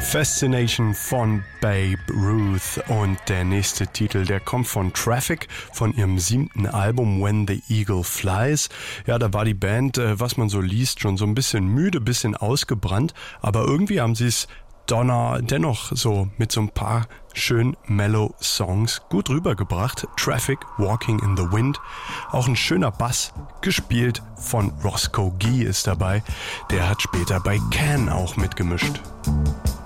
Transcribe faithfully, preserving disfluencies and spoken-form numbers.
Fascination von Babe Ruth und der nächste Titel, der kommt von Traffic, von ihrem siebten Album When the Eagle Flies. Ja, da war die Band, äh, was man so liest, schon so ein bisschen müde, bisschen ausgebrannt, aber irgendwie haben sie es Donner dennoch so mit so ein paar schön mellow Songs gut rübergebracht. Traffic, Walking in the Wind. Auch ein schöner Bass, gespielt von Roscoe Gee ist dabei. Der hat später bei Can auch mitgemischt.